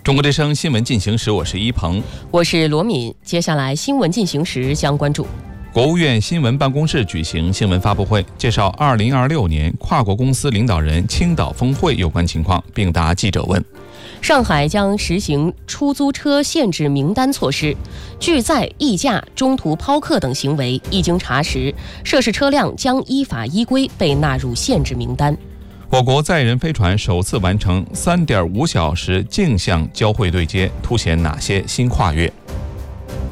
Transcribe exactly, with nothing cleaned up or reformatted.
中国之声新闻进行时，我是一鹏， 我是罗敏。接下来新闻进行时将关注： 国务院新闻办公室举行新闻发布会，介绍二零二六年跨国公司领导人青岛峰会有关情况，并答记者问。 上海将实行出租车限制名单措施，拒载、溢价、中途抛客等行为一经查实，涉事车辆将依法依规被纳入限制名单。 我国载人飞船首次完成 三点五小时径向交会对接，凸显哪些新跨越？